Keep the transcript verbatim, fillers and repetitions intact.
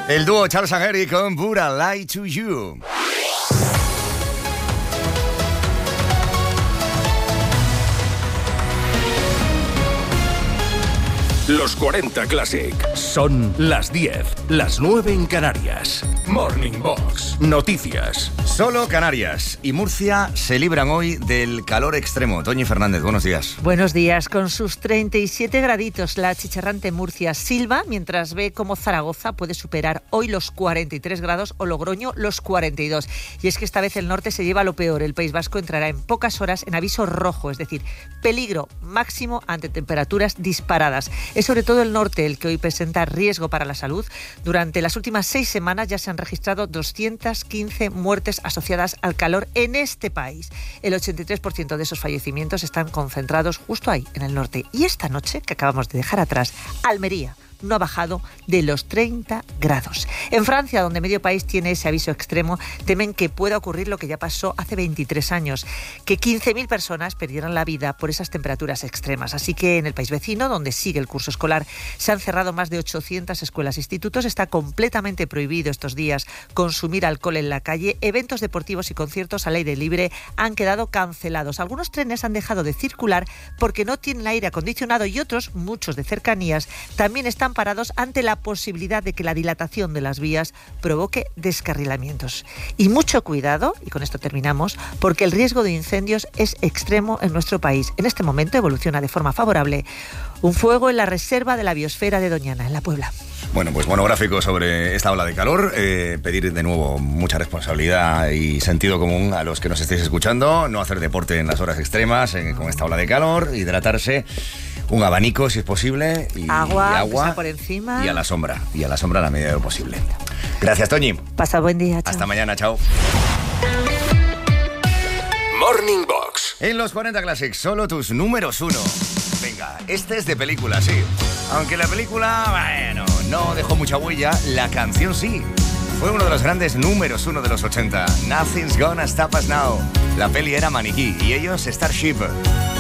El dúo Charles and Harry con Would I Lie to You. Los cuarenta Classic. Son las diez, las nueve en Canarias. Morning Box. Noticias. Solo Canarias y Murcia se libran hoy del calor extremo. Toñi Fernández, buenos días. Buenos días. Con sus treinta y siete graditos, la achicharrante Murcia silba mientras ve cómo Zaragoza puede superar hoy los cuarenta y tres grados o Logroño los cuarenta y dos. Y es que esta vez el norte se lleva lo peor. El País Vasco entrará en pocas horas en aviso rojo, es decir, peligro máximo ante temperaturas disparadas. Es sobre todo el norte el que hoy presenta riesgo para la salud. Durante las últimas seis semanas ya se han registrado doscientas quince muertes asociadas al calor en este país. El ochenta y tres por ciento de esos fallecimientos están concentrados justo ahí, en el norte. Y esta noche, que acabamos de dejar atrás, Almería no ha bajado de los treinta grados. En Francia, donde medio país tiene ese aviso extremo, temen que pueda ocurrir lo que ya pasó hace veintitrés años, que quince mil personas perdieran la vida por esas temperaturas extremas. Así que en el país vecino, donde sigue el curso escolar, se han cerrado más de ochocientas escuelas e institutos. Está completamente prohibido estos días consumir alcohol en la calle. Eventos deportivos y conciertos al aire libre han quedado cancelados. Algunos trenes han dejado de circular porque no tienen aire acondicionado y otros, muchos de cercanías, también están parados ante la posibilidad de que la dilatación de las vías provoque descarrilamientos. Y mucho cuidado, y con esto terminamos, porque el riesgo de incendios es extremo en nuestro país. En este momento evoluciona de forma favorable un fuego en la reserva de la biosfera de Doñana, en La Puebla. Bueno, pues monográfico sobre esta ola de calor. Eh, pedir de nuevo mucha responsabilidad y sentido común a los que nos estéis escuchando. No hacer deporte en las horas extremas eh, con esta ola de calor. Hidratarse. Un abanico, si es posible. Y agua, y agua por encima. Y a la sombra. Y a la sombra a la medida de lo posible. Gracias, Toñi. Pasa buen día. Chao. Hasta mañana. Chao. Morning Box. En los cuarenta Classics, solo tus números uno. Venga, este es de película, sí. Aunque la película, bueno, no dejó mucha huella, la canción sí. Fue uno de los grandes números uno de los ochenta. Nothing's Gonna Stop Us Now. La peli era Maniquí y ellos Starship.